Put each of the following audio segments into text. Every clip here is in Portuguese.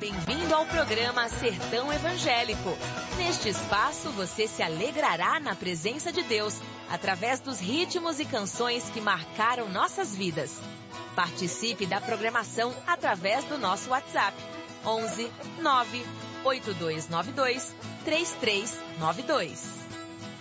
Bem-vindo ao programa Sertão Evangélico. Neste espaço você se alegrará na presença de Deus, através dos ritmos e canções que marcaram nossas vidas. Participe da programação através do nosso WhatsApp, 11 9 8292 3392.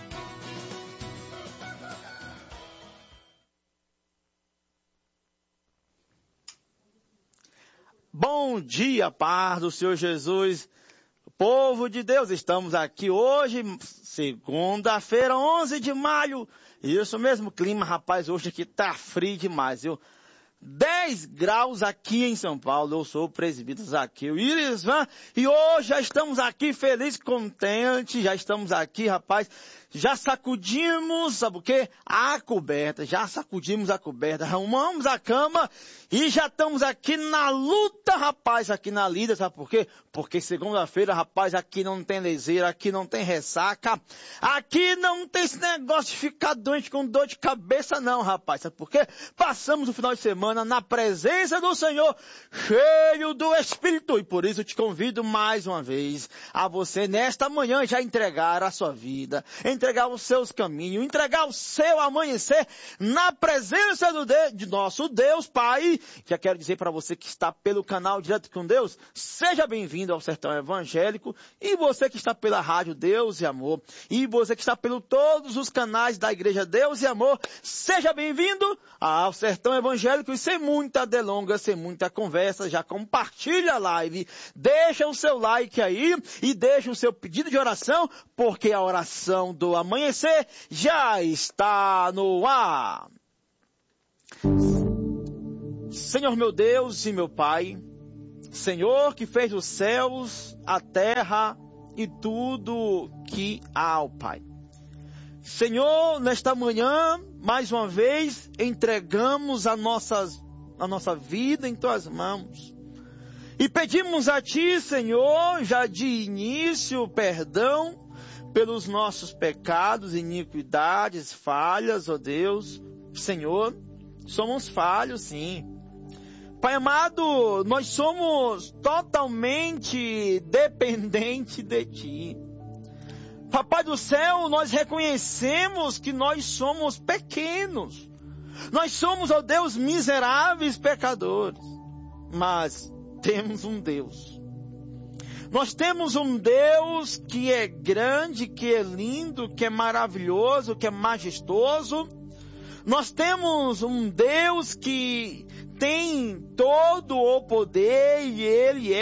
Bom dia, paz do Senhor Jesus, povo de Deus, estamos aqui hoje, segunda-feira, 11 de maio, isso mesmo, clima, rapaz, hoje aqui tá frio demais, viu? 10 graus aqui em São Paulo, eu sou o presbítero Zaqueu Irisvan, e hoje já estamos aqui felizes, contentes, já estamos aqui, rapaz, já sacudimos, sabe o quê? A coberta, já sacudimos a coberta, arrumamos a cama e já estamos aqui na luta, rapaz, aqui na lida, sabe por quê? Porque segunda-feira, rapaz, aqui não tem leseira, aqui não tem ressaca, aqui não tem esse negócio de ficar doente com dor de cabeça não, rapaz, sabe por quê? Passamos o final de semana na presença do Senhor, cheio do Espírito, e por isso eu te convido mais uma vez a você nesta manhã já entregar a sua vida, entregar os seus caminhos, entregar o seu amanhecer na presença de nosso Deus Pai. Já quero dizer para você que está pelo canal Direto com Deus, seja bem-vindo ao Sertão Evangélico, e você que está pela rádio Deus e Amor, e você que está pelo todos os canais da Igreja Deus e Amor, seja bem-vindo ao Sertão Evangélico, e sem muita delonga, sem muita conversa, já compartilha a live, deixa o seu like aí, e deixa o seu pedido de oração, porque a oração do amanhecer já está no ar. Senhor meu Deus e meu Pai, Senhor que fez os céus, a terra e tudo que há, Pai. Senhor, nesta manhã, mais uma vez, entregamos a nossa vida em Tuas mãos. E pedimos a Ti, Senhor, já de início, perdão pelos nossos pecados, iniquidades, falhas, ó Deus. Senhor, somos falhos, sim. Pai amado, nós somos totalmente dependentes de Ti. Papai do céu, nós reconhecemos que nós somos pequenos. Nós somos, ó Deus, miseráveis pecadores. Mas temos um Deus. Nós temos um Deus que é grande, que é lindo, que é maravilhoso, que é majestoso. Nós temos um Deus que tem todo o poder e Ele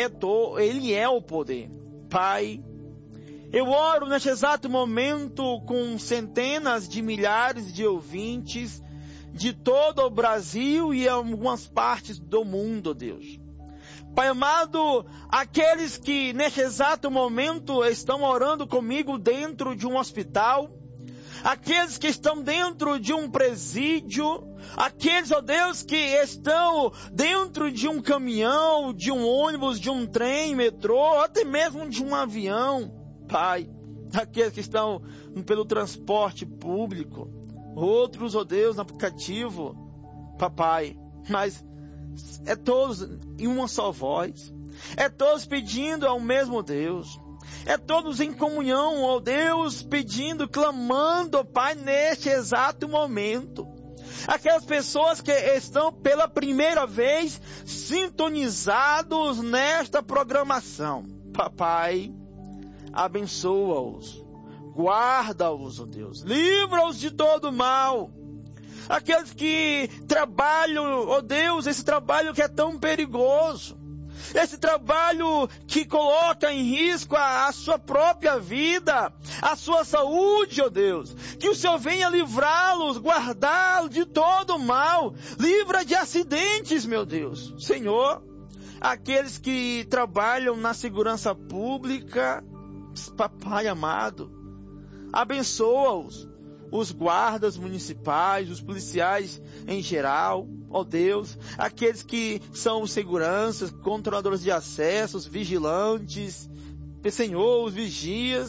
é o poder. Pai, eu oro neste exato momento com centenas de milhares de ouvintes de todo o Brasil e algumas partes do mundo, Deus. Pai amado, aqueles que neste exato momento estão orando comigo dentro de um hospital, aqueles que estão dentro de um presídio, aqueles, ó Deus, que estão dentro de um caminhão, de um ônibus, de um trem, metrô, até mesmo de um avião, Pai, aqueles que estão pelo transporte público, outros, ó Deus, no aplicativo, Papai, mas é todos em uma só voz, é todos pedindo ao mesmo Deus, é todos em comunhão, ó Deus, pedindo, clamando, ó Pai, neste exato momento. Aquelas pessoas que estão pela primeira vez sintonizados nesta programação, Papai, abençoa-os, guarda-os, ó Deus, livra-os de todo mal. Aqueles que trabalham, ó Deus, esse trabalho que é tão perigoso, esse trabalho que coloca em risco a sua própria vida, a sua saúde, ó Deus, que o Senhor venha livrá-los, guardá-los de todo o mal, livra de acidentes, meu Deus. Senhor, aqueles que trabalham na segurança pública, Papai amado, abençoa-os, os guardas municipais, os policiais em geral, ó Deus, aqueles que são os seguranças, controladores de acesso, os vigilantes, Senhor, os vigias,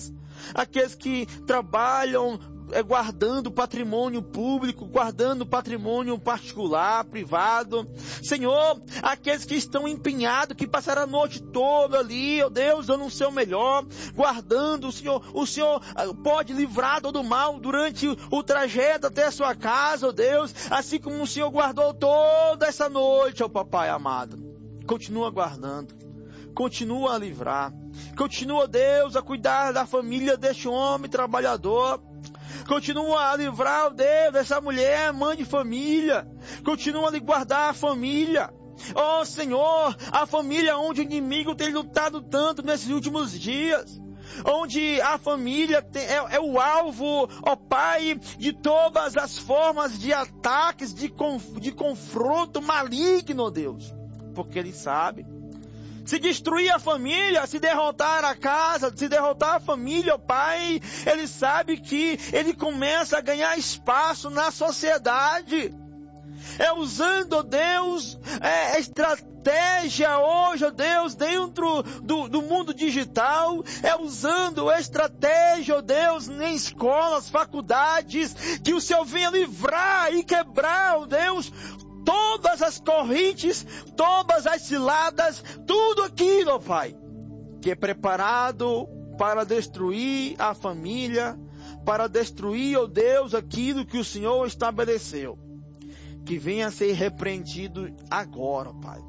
aqueles que trabalham guardando patrimônio público, guardando patrimônio particular, privado. Senhor, aqueles que estão empenhados, que passaram a noite toda ali, ó Deus, dando o seu melhor, guardando, o Senhor pode livrar todo mal durante o trajeto até a sua casa, ó Deus, assim como o Senhor guardou toda essa noite, ó Papai amado. Continua guardando, continua a livrar, continua, Deus, a cuidar da família deste homem trabalhador. Continua a livrar, ó Deus, dessa mulher, mãe de família. Continua a lhe guardar a família. Ó Senhor, a família onde o inimigo tem lutado tanto nesses últimos dias. Onde a família é o alvo, ó Pai, de todas as formas de ataques, de confronto maligno, ó Deus. Porque Ele sabe. Se destruir a família, se derrotar a casa, se derrotar a família, ó Pai, Ele sabe que Ele começa a ganhar espaço na sociedade. É usando, ó Deus, estratégia hoje, ó Deus, dentro do mundo digital. É usando estratégia, ó Deus, em escolas, faculdades, que o Senhor venha livrar e quebrar, ó Deus, todas as correntes, todas as ciladas, tudo aquilo, ó Pai, que é preparado para destruir a família, para destruir, ó Deus, aquilo que o Senhor estabeleceu. Que venha a ser repreendido agora, Pai.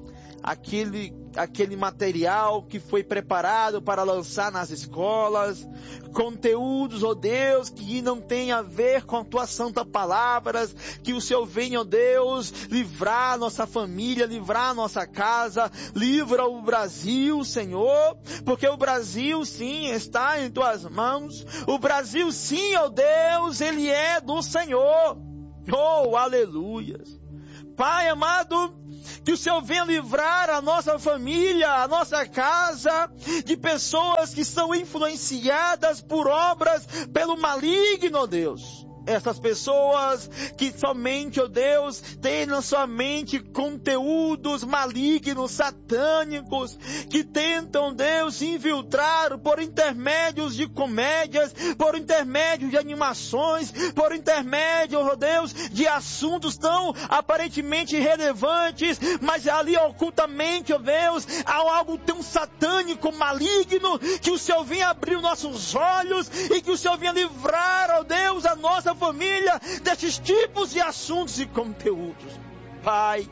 Aquele material que foi preparado para lançar nas escolas, conteúdos, ó Deus, que não tem a ver com a Tua Santa Palavra, que o Senhor venha, ó Deus, livrar a nossa família, livrar a nossa casa, livra o Brasil, Senhor, porque o Brasil, sim, está em Tuas mãos, o Brasil, sim, ó Deus, ele é do Senhor, oh, aleluias. Pai amado, que o Senhor venha livrar a nossa família, a nossa casa, de pessoas que são influenciadas por obras pelo maligno, ó Deus. Essas pessoas que somente, ó Deus, têm na sua mente conteúdos malignos, satânicos, que tentam, Deus, infiltrar por intermédios de comédias, por intermédio de animações, por intermédio, ó Deus, de assuntos tão aparentemente irrelevantes, mas ali ocultamente, ó Deus, há algo tão satânico, maligno, que o Senhor venha abrir os nossos olhos e que o Senhor venha livrar, ó Deus, a nossa família desses tipos de assuntos e conteúdos. Pai,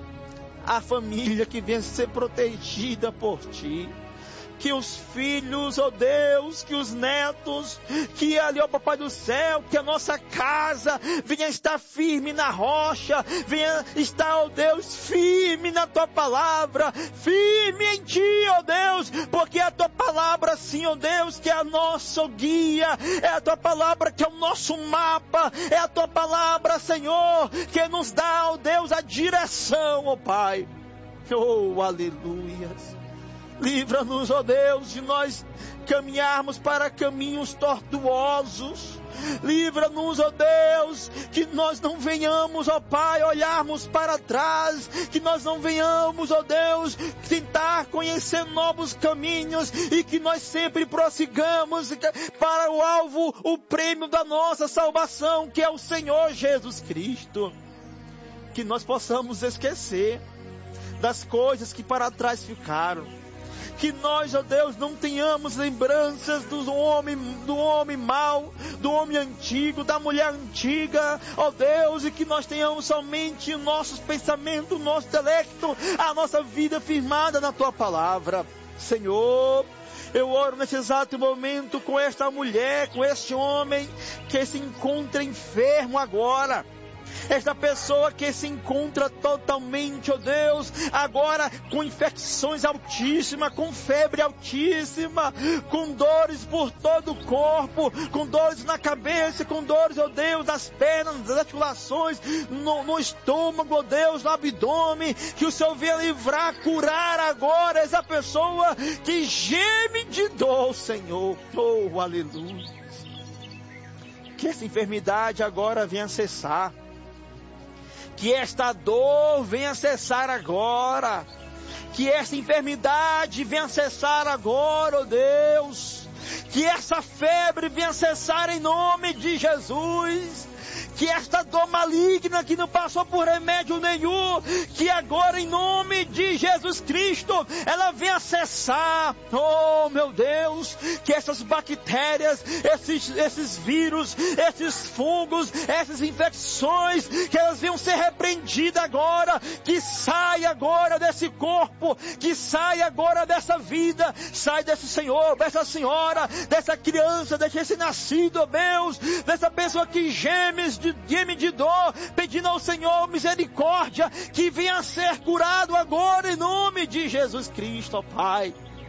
a família que vem ser protegida por Ti, que os filhos, ó Deus, que os netos, que ali, ó Papai do céu, que a nossa casa venha estar firme na rocha, venha estar, ó Deus, firme na Tua palavra, firme em Ti, ó Deus, porque é a Tua palavra, sim, ó Deus, que é a nossa guia, é a Tua palavra que é o nosso mapa, é a Tua palavra, Senhor, que nos dá, ó Deus, a direção, ó Pai. Oh, aleluias. Livra-nos, ó Deus, de nós caminharmos para caminhos tortuosos. Livra-nos, ó Deus, que nós não venhamos, ó Pai, olharmos para trás, que nós não venhamos, ó Deus, tentar conhecer novos caminhos e que nós sempre prossigamos para o alvo, o prêmio da nossa salvação, que é o Senhor Jesus Cristo. Que nós possamos esquecer das coisas que para trás ficaram. Que nós, ó Deus, não tenhamos lembranças do homem mau, do homem antigo, da mulher antiga, ó Deus, e que nós tenhamos somente os nossos pensamentos, o nosso intelecto, a nossa vida firmada na Tua palavra. Senhor, eu oro nesse exato momento com esta mulher, com este homem que se encontra enfermo agora. Esta pessoa que se encontra totalmente, ó Deus, agora com infecções altíssimas, com febre altíssima, com dores por todo o corpo, com dores na cabeça, com dores, ó Deus, nas pernas, nas articulações, no estômago, ó Deus, no abdômen, que o Senhor venha livrar, curar agora essa pessoa que geme de dor, Senhor. Oh, aleluia. Que essa enfermidade agora venha cessar. Que esta dor venha cessar agora. Que esta enfermidade venha cessar agora, ó Deus. Que essa febre venha cessar em nome de Jesus. Que esta dor maligna que não passou por remédio nenhum, que agora em nome de Jesus Cristo, ela venha cessar. Oh meu Deus, que essas bactérias, esses vírus, esses fungos, essas infecções, que elas venham ser repreendidas agora, que saia agora desse corpo, que saia agora dessa vida, sai desse senhor, dessa senhora, dessa criança, desse recém-nascido, oh Deus, dessa pessoa que geme de dor, pedindo ao Senhor misericórdia, que venha a ser curado agora em nome de Jesus Cristo, ó Pai.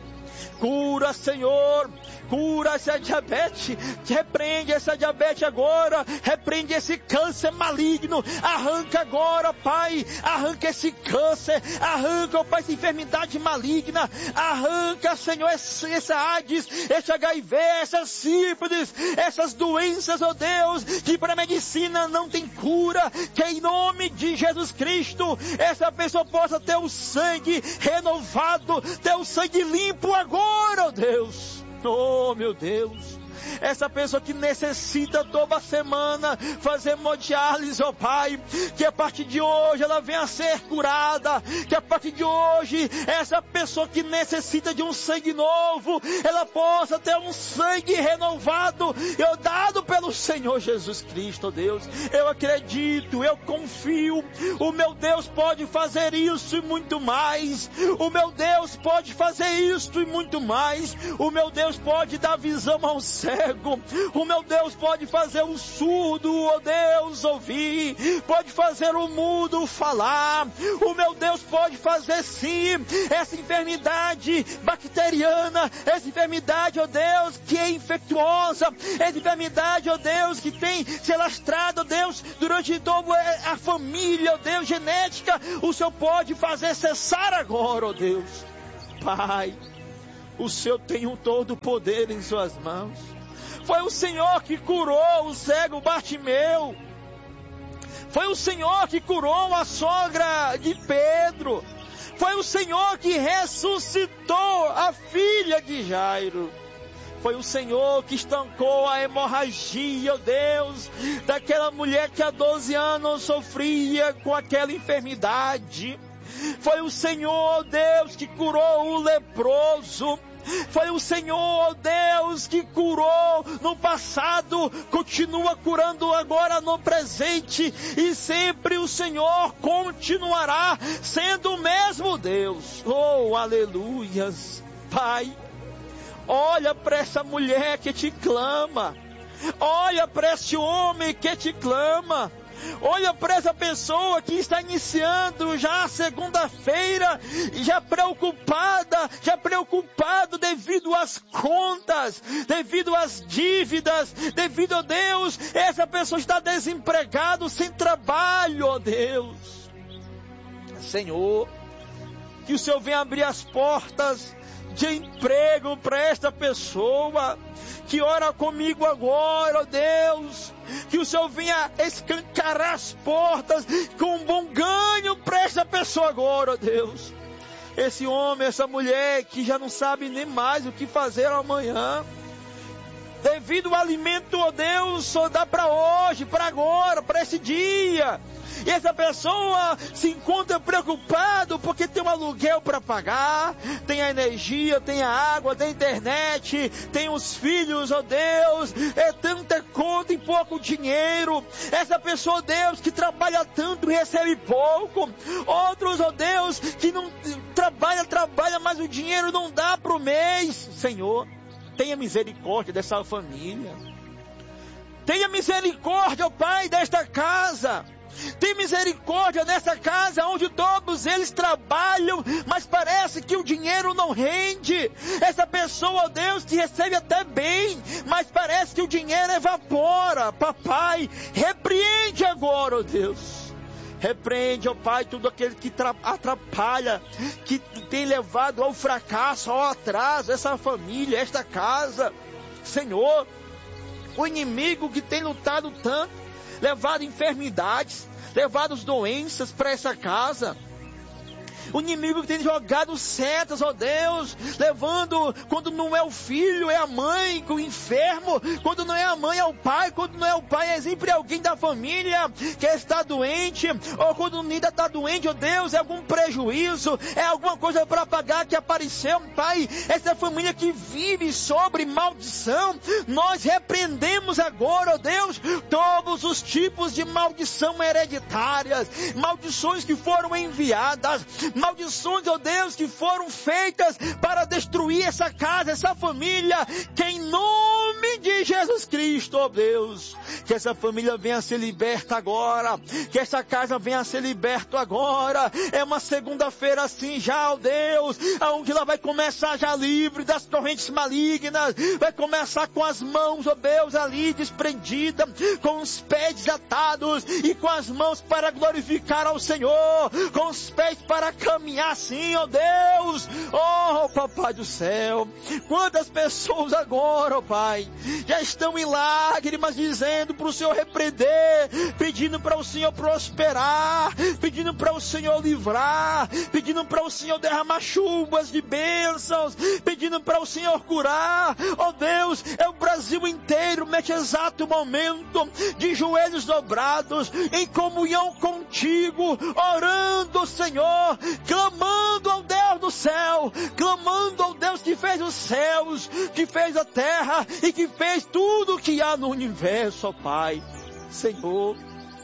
Cura, Senhor, cura essa diabetes, repreende essa diabetes agora, repreende esse câncer maligno, arranca agora, Pai, arranca esse câncer, arranca, ó Pai, essa enfermidade maligna, arranca, Senhor, essa AIDS, esse HIV, essas sífilis, essas doenças, ó Deus, que para a medicina não tem cura, que em nome de Jesus Cristo, essa pessoa possa ter o sangue renovado, ter o sangue limpo agora, ó Deus. Oh, meu Deus, essa pessoa que necessita toda semana fazer hemodiálise, ó Pai, que a partir de hoje ela venha a ser curada, que a partir de hoje essa pessoa que necessita de um sangue novo, ela possa ter um sangue renovado, dado pelo Senhor Jesus Cristo, ó Deus. Eu acredito, eu confio, o meu Deus pode fazer isso e muito mais, o meu Deus pode fazer isso e muito mais, o meu Deus pode dar visão ao céu, o meu Deus pode fazer o surdo, ó Deus, ouvir, pode fazer o mudo falar, o meu Deus pode fazer sim, essa enfermidade bacteriana, essa enfermidade, ó Deus, que é infectuosa, essa enfermidade, ó Deus, que tem se alastrado, ó Deus, durante toda a família, ó Deus, genética, o Senhor pode fazer cessar agora, ó Deus. Pai, o Senhor tem todo o poder em suas mãos. Foi o Senhor que curou o cego Bartimeu. Foi o Senhor que curou a sogra de Pedro. Foi o Senhor que ressuscitou a filha de Jairo. Foi o Senhor que estancou a hemorragia, ó Deus, daquela mulher que há 12 anos sofria com aquela enfermidade. Foi o Senhor, Deus, que curou o leproso. Foi o Senhor, Deus, que curou no passado, continua curando agora no presente, e sempre o Senhor continuará sendo o mesmo Deus. Oh, aleluias. Pai, olha para essa mulher que te clama, olha para esse homem que te clama, olha para essa pessoa que está iniciando já a segunda-feira, já preocupado devido às contas, devido às dívidas, devido a Deus, essa pessoa está desempregado, sem trabalho, ó Deus. Senhor, que o Senhor venha abrir as portas de emprego para esta pessoa, que ora comigo agora, ó Deus, que o Senhor venha escancarar as portas com um bom ganho para esta pessoa agora, ó Deus. Esse homem, essa mulher que já não sabe nem mais o que fazer amanhã, devido ao alimento, ó Deus, só dá para hoje, para agora, para esse dia. E essa pessoa se encontra preocupado porque tem um aluguel para pagar, tem a energia, tem a água, tem a internet, tem os filhos, ó Deus, é tanta conta e pouco dinheiro. Essa pessoa, ó Deus, que trabalha tanto e recebe pouco. Outros, ó Deus, que não trabalha, mas o dinheiro não dá para o mês. Senhor, tenha misericórdia dessa família. Tenha misericórdia, ó Pai, desta casa. Tem misericórdia nessa casa onde todos eles trabalham, mas parece que o dinheiro não rende. Essa pessoa, ó Deus, que recebe até bem, mas parece que o dinheiro evapora. Papai, repreende agora, ó Deus. Repreende, ó Pai, tudo aquele que atrapalha, que tem levado ao fracasso, ao atraso, essa família, esta casa. Senhor, o inimigo que tem lutado tanto, levado enfermidades, levado doenças para essa casa. O inimigo que tem jogado setas, ó Deus, levando, quando não é o filho, é a mãe, o enfermo, quando não é a mãe, é o pai, quando não é o pai, é sempre alguém da família que está doente, ou quando ainda está doente, ó Deus, é algum prejuízo, é alguma coisa para pagar que apareceu, Pai. Essa família que vive sobre maldição, nós repreendemos agora, ó Deus, todos os tipos de maldição hereditárias, maldições que foram enviadas, maldições, ó Deus, que foram feitas para destruir essa casa, essa família, que em nome de Jesus Cristo, ó Deus, que essa família venha a ser liberta agora, que essa casa venha a ser liberta agora. É uma segunda-feira assim já, ó Deus, aonde ela vai começar já livre das correntes malignas, vai começar com as mãos, ó Deus, ali desprendida, com os pés desatados e com as mãos para glorificar ao Senhor, com os pés para caminhar assim, ó Deus. Oh, Papai do céu, quantas pessoas agora, ó Pai, já estão em lágrimas dizendo para o Senhor repreender, pedindo para o Senhor prosperar, pedindo para o Senhor livrar, pedindo para o Senhor derramar chuvas de bênçãos, pedindo para o Senhor curar. Ó Deus, é o Brasil inteiro neste exato momento de joelhos dobrados, em comunhão contigo, orando, Senhor, clamando ao Deus do céu, clamando ao Deus que fez os céus, que fez a terra e que fez tudo que há no universo, ó Pai. Senhor,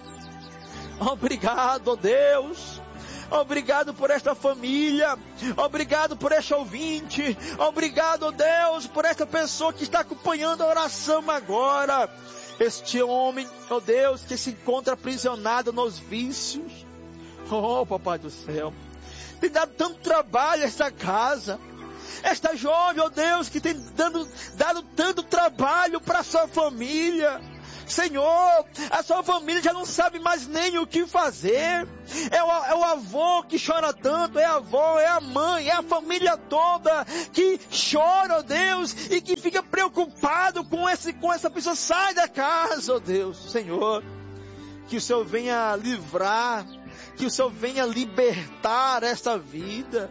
obrigado, ó Deus. Obrigado por esta família, obrigado por este ouvinte, obrigado, ó Deus, por esta pessoa que está acompanhando a oração agora. Este homem, ó Deus, que se encontra aprisionado nos vícios. Oh, Papai do céu, tem dado tanto trabalho a esta casa. Esta jovem, ó Deus, que tem dado tanto trabalho para a sua família. Senhor, a sua família já não sabe mais nem o que fazer. É o avô que chora tanto, é a avó, é a mãe, é a família toda que chora, ó Deus, e que fica preocupado com essa pessoa. Sai da casa, ó Deus. Senhor, que o Senhor venha livrar, que o Senhor venha libertar essa vida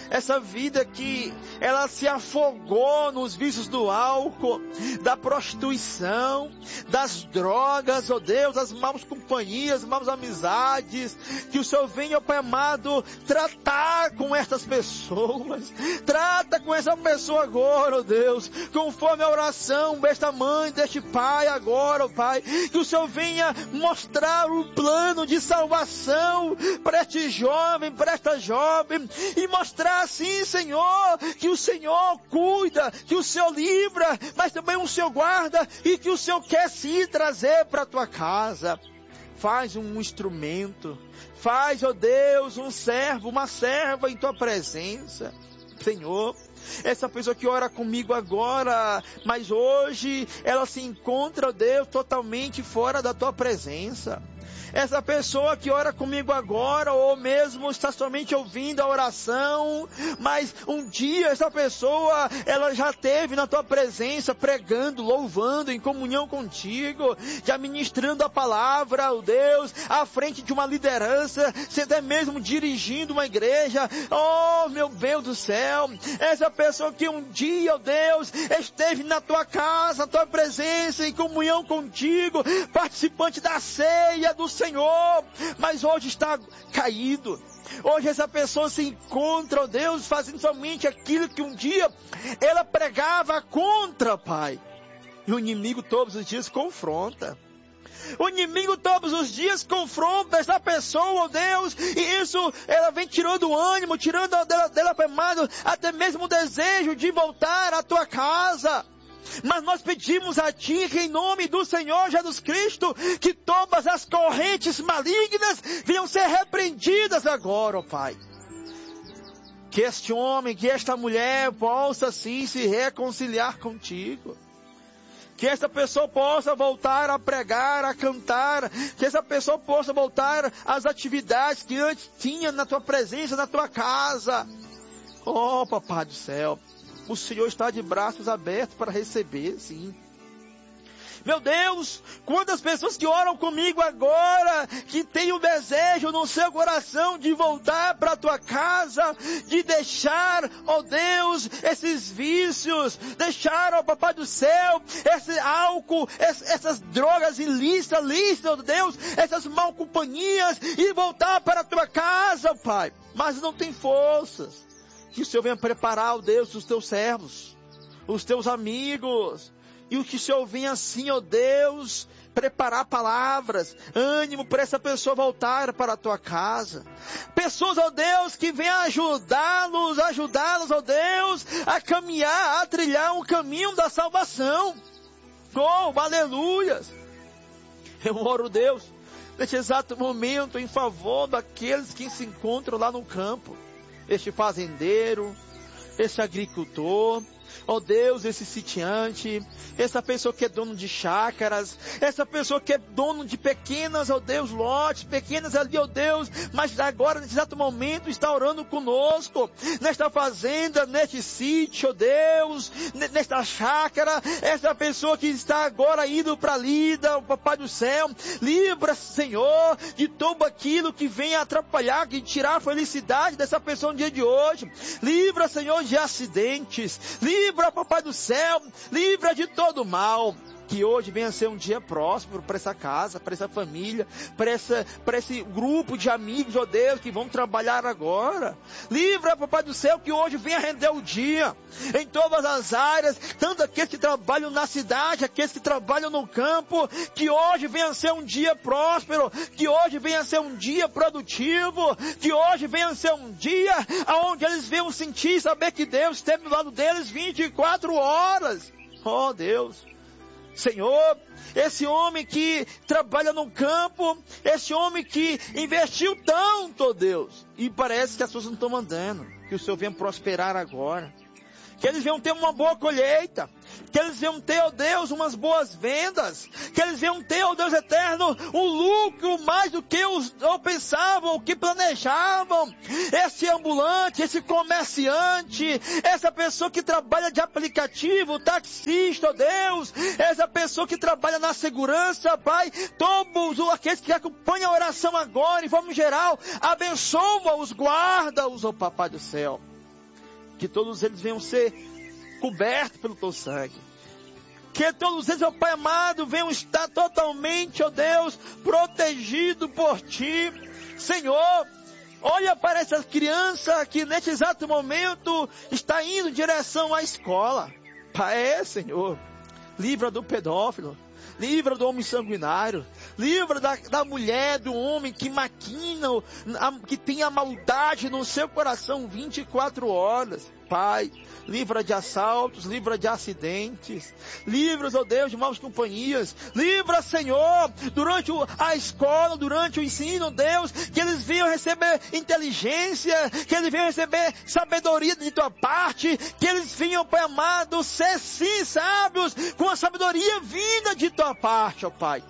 que ela se afogou nos vícios do álcool, da prostituição, das drogas, ó Deus, das maus companhias, maus amizades. Que o Senhor venha, ó Pai amado, tratar com essas pessoas. Trata com essa pessoa agora, ó Deus, conforme a oração desta mãe, deste pai agora, ó Pai. Que o Senhor venha mostrar o plano de salvação para este jovem, para esta jovem, e mostrar assim, Senhor, que o Senhor cuida, que o Senhor livra, mas também o Senhor guarda, e que o Senhor quer sim trazer para a tua casa. Faz um instrumento, faz, ó Deus, um servo, uma serva em tua presença, Senhor. Essa pessoa que ora comigo agora, mas hoje ela se encontra, ó Deus, totalmente fora da tua presença. Essa pessoa que ora comigo agora, ou mesmo está somente ouvindo a oração, mas um dia essa pessoa, ela já esteve na tua presença, pregando, louvando, em comunhão contigo, já ministrando a palavra, ó Deus, à frente de uma liderança, até mesmo dirigindo uma igreja. Oh, meu Deus do céu, essa pessoa que um dia, ó Deus, esteve na tua casa, na tua presença, em comunhão contigo, participante da ceia do Senhor, mas hoje está caído. Hoje essa pessoa se encontra, ó Deus, fazendo somente aquilo que um dia ela pregava contra, Pai. E o inimigo todos os dias confronta. O inimigo todos os dias confronta essa pessoa, ó Deus, e isso ela vem tirando o ânimo, tirando dela, até mesmo o desejo de voltar à tua casa. Mas nós pedimos a Ti, que em nome do Senhor Jesus Cristo, que todas as correntes malignas venham ser repreendidas agora, ó Pai. Que este homem, que esta mulher possa sim se reconciliar contigo. Que essa pessoa possa voltar a pregar, a cantar. Que essa pessoa possa voltar às atividades que antes tinha na tua presença, na tua casa. Oh, Papai do céu. O Senhor está de braços abertos para receber, sim. Meu Deus, quantas pessoas que oram comigo agora, que têm o desejo no seu coração de voltar para a tua casa, de deixar, ó Deus, esses vícios, deixar, ó Papai do céu, esse álcool, essas drogas ilícitas, ó Deus, essas mal companhias, e voltar para a tua casa, Pai. Mas não tem forças. Que o Senhor venha preparar, ó Deus, os teus servos, os teus amigos, e o que o Senhor venha assim, ó Deus, preparar palavras, ânimo para essa pessoa voltar para a tua casa. Pessoas, ó Deus, que venham ajudá-los, ó Deus, a caminhar, a trilhar um caminho da salvação. Oh, aleluias! Eu oro, Deus, neste exato momento, em favor daqueles que se encontram lá no campo. Este fazendeiro, este agricultor, ó Deus, esse sitiante, essa pessoa que é dono de chácaras, essa pessoa que é dono de pequenas, ó Deus, lotes, pequenas ali, ó Deus, mas agora, nesse exato momento, está orando conosco, nesta fazenda, neste sítio, ó Deus, nesta chácara, essa pessoa que está agora indo para a lida, o Papai do céu, livra, Senhor, de tudo aquilo que vem atrapalhar, que tirar a felicidade dessa pessoa no dia de hoje, livra, Senhor, de acidentes, livra, Papai do céu, livra de todo mal. Que hoje venha ser um dia próspero para essa casa, para essa família, para esse grupo de amigos, ó Deus, que vão trabalhar agora. Livra, Papai do céu, que hoje venha render o dia, em todas as áreas, tanto aqueles que trabalham na cidade, aqueles que trabalham no campo, que hoje venha ser um dia próspero, que hoje venha ser um dia produtivo, que hoje venha ser um dia onde eles venham sentir e saber que Deus esteve do lado deles 24 horas. Ó Deus, Senhor, esse homem que trabalha no campo, esse homem que investiu tanto, ó Deus, e parece que as coisas não estão andando, que o Senhor venha prosperar agora, que eles venham ter uma boa colheita, que eles venham ter, ó Deus, umas boas vendas, que eles venham ter, ó Deus eterno, um lucro mais do que pensavam, o que planejavam. Esse ambulante, esse comerciante, essa pessoa que trabalha de aplicativo, taxista, ó Deus, essa pessoa que trabalha na segurança, Pai, todos aqueles que acompanham a oração agora, em forma geral, abençoa-os, guarda-os, ó Papai do céu. Que todos eles venham ser cobertos pelo teu sangue. Que todos eles, ó Pai amado, venham estar totalmente, ó Deus, protegidos por Ti. Senhor, olha para essa criança que neste exato momento está indo em direção à escola. Pai, Senhor, livra do pedófilo, livra do homem sanguinário, livra da mulher, do homem que maquina, que tem a maldade no seu coração 24 horas. Pai, livra de assaltos, livra de acidentes, livra, ó Deus, de maus companhias, livra, Senhor, durante a escola, durante o ensino, Deus, que eles venham receber inteligência, que eles venham receber sabedoria de Tua parte, que eles venham, Pai amado, ser sim sábios, com a sabedoria vinda de Tua parte, ó Pai.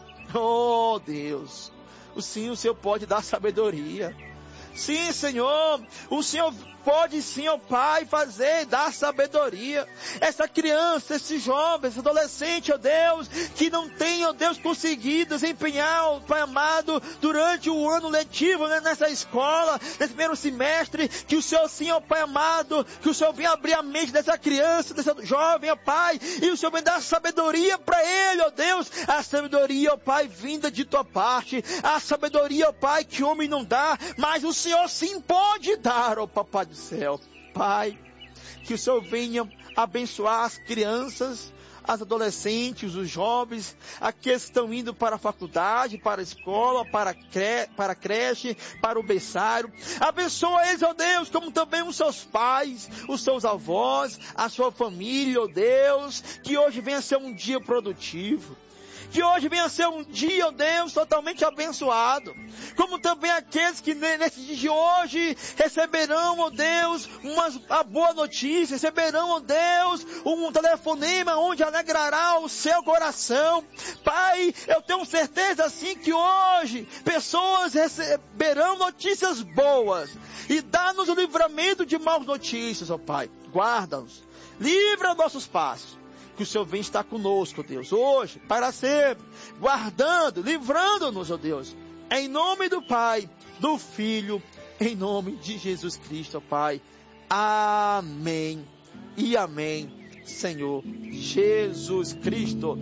Oh Deus, o Senhor pode dar sabedoria. Sim, Senhor, o Senhor pode sim, ó Pai, dar sabedoria. Essa criança, esse jovem, esse adolescente, ó Deus, que não tem, ó Deus, conseguido desempenhar, ó Pai amado, durante o ano letivo, né, nessa escola, nesse primeiro semestre, que o Senhor sim, ó Pai amado, que o Senhor venha abrir a mente dessa criança, desse jovem, ó Pai, e o Senhor venha dar sabedoria para ele, ó Deus, a sabedoria, ó Pai, vinda de Tua parte, a sabedoria, ó Pai, que homem não dá, mas o Senhor sim pode dar, ó Papai do céu. Pai, que o Senhor venha abençoar as crianças, as adolescentes, os jovens, aqueles que estão indo para a faculdade, para a escola, para a creche, para o berçário. Abençoa eles, ó Deus, como também os seus pais, os seus avós, a sua família, ó Deus, que hoje venha ser um dia produtivo. Que hoje venha ser um dia, ó Deus, totalmente abençoado. Como também aqueles que nesse dia de hoje receberão, ó Deus, a boa notícia, receberão, ó Deus, um telefonema onde alegrará o seu coração. Pai, eu tenho certeza assim que hoje pessoas receberão notícias boas. E dá-nos o livramento de maus notícias, ó Pai. Guarda-nos. Livra nossos passos. que o Senhor vem estar conosco, Deus, hoje, para sempre, guardando, livrando-nos, ó Deus, em nome do Pai, do Filho, em nome de Jesus Cristo, ó Pai. Amém e amém, Senhor Jesus Cristo.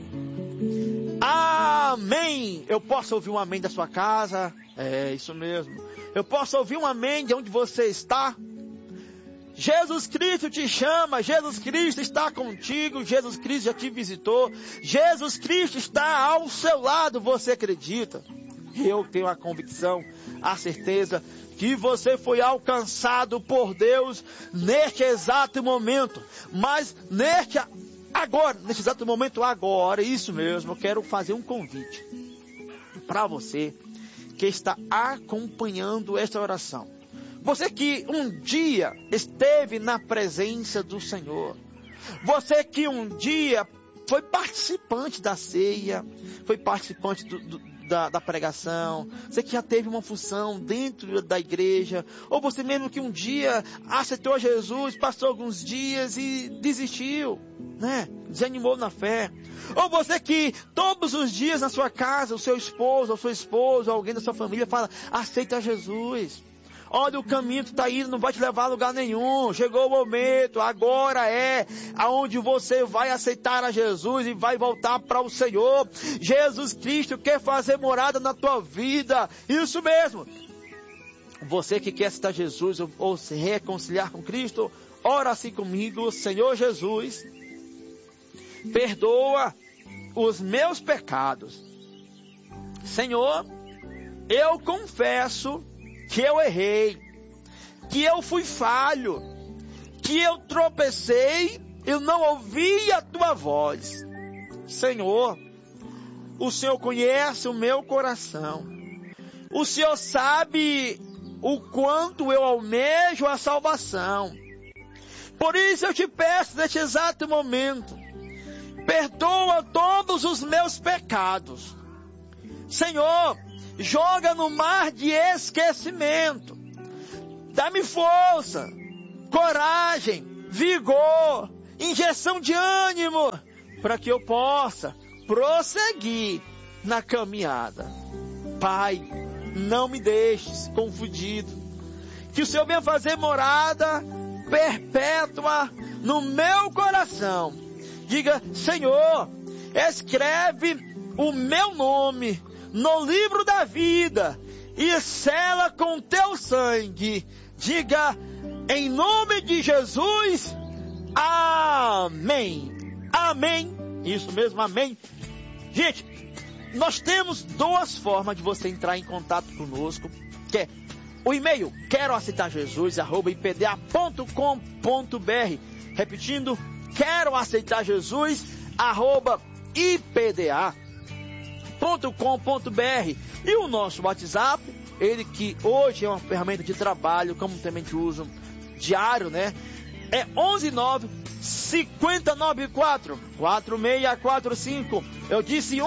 Amém. Eu posso ouvir um amém da sua casa? É isso mesmo. Eu posso ouvir um amém de onde você está? Jesus Cristo te chama, Jesus Cristo está contigo, Jesus Cristo já te visitou, Jesus Cristo está ao seu lado, você acredita? Eu tenho a convicção, a certeza que você foi alcançado por Deus neste exato momento, mas neste exato momento agora, isso mesmo, eu quero fazer um convite para você que está acompanhando esta oração. Você que um dia esteve na presença do Senhor. Você que um dia foi participante da ceia, foi participante da pregação. Você que já teve uma função dentro da igreja. Ou você mesmo que um dia aceitou Jesus, passou alguns dias e desistiu, né? Desanimou na fé. Ou você que todos os dias na sua casa, o seu esposo, ou sua esposa, alguém da sua família fala, aceita Jesus. Olha, o caminho que está indo não vai te levar a lugar nenhum. Chegou o momento, agora é aonde você vai aceitar a Jesus e vai voltar para o Senhor. Jesus Cristo quer fazer morada na tua vida. Isso mesmo. Você que quer aceitar Jesus ou se reconciliar com Cristo, ora assim comigo. Senhor Jesus, perdoa os meus pecados. Senhor, eu confesso que eu errei, que eu fui falho, que eu tropecei, eu não ouvi a tua voz. Senhor, o Senhor conhece o meu coração. O Senhor sabe o quanto eu almejo a salvação. Por isso eu te peço neste exato momento, perdoa todos os meus pecados. Senhor, joga no mar de esquecimento. Dá-me força, coragem, vigor, injeção de ânimo, para que eu possa prosseguir na caminhada. Pai, não me deixes confundido. Que o Senhor venha fazer morada perpétua no meu coração. Diga, Senhor, escreve o meu nome no livro da vida e sela com teu sangue. Diga, em nome de Jesus, amém. Amém. Isso mesmo, amém. Gente, nós temos duas formas de você entrar em contato conosco, que é o e-mail, queroaceitarjesus@ipda.com.br. Repetindo, queroaceitarjesus@ipda.com.br. E o nosso WhatsApp, ele que hoje é uma ferramenta de trabalho, como também de uso diário, né? É 119-5094-4645. Eu disse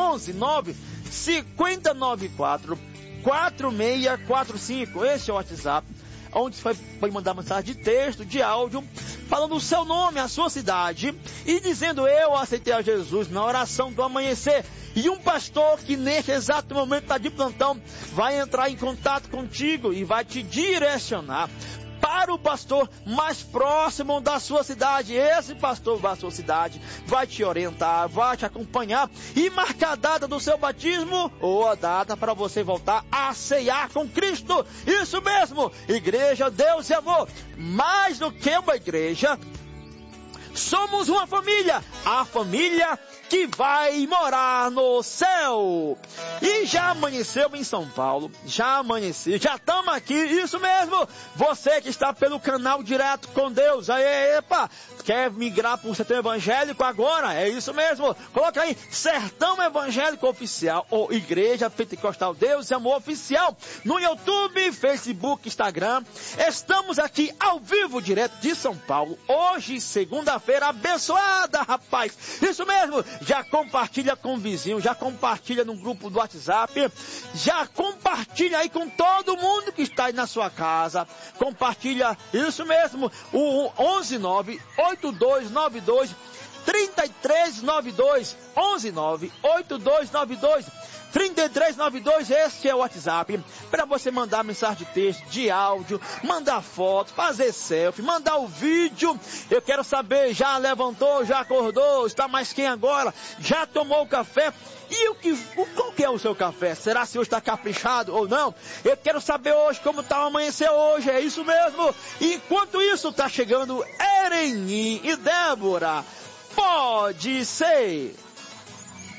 119-5094-4645. Esse é o WhatsApp, onde você vai mandar mensagem de texto, de áudio, falando o seu nome, a sua cidade, e dizendo, eu aceitei a Jesus na oração do amanhecer. E um pastor que neste exato momento está de plantão, vai entrar em contato contigo e vai te direcionar para o pastor mais próximo da sua cidade. Esse pastor da sua cidade vai te orientar, vai te acompanhar e marcar a data do seu batismo ou a data para você voltar a ceiar com Cristo. Isso mesmo, igreja, Deus e amor. Mais do que uma igreja, somos uma família, a família que vai morar no céu. E já amanheceu em São Paulo, já amanheceu, já estamos aqui, isso mesmo. Você que está pelo canal Direto com Deus, aí, epa, quer migrar para o Sertão Evangélico agora? É isso mesmo, coloca aí, Sertão Evangélico Oficial, ou Igreja Pentecostal Deus e Amor Oficial, no YouTube, Facebook, Instagram. Estamos aqui ao vivo, direto de São Paulo, hoje, segunda-feira abençoada, rapaz, isso mesmo. Já compartilha com o vizinho, já compartilha no grupo do WhatsApp, já compartilha aí com todo mundo que está aí na sua casa, compartilha, isso mesmo, o 119-8292-39 3392 1198292 3392, este é o WhatsApp, para você mandar mensagem de texto, de áudio, mandar foto, fazer selfie, mandar o vídeo. Eu quero saber, já levantou, já acordou, está mais quem agora? Já tomou café? E qual que é o seu café? Será se hoje está caprichado ou não? Eu quero saber hoje como está o amanhecer hoje, é isso mesmo? E enquanto isso está chegando Ereni e Débora, pode ser.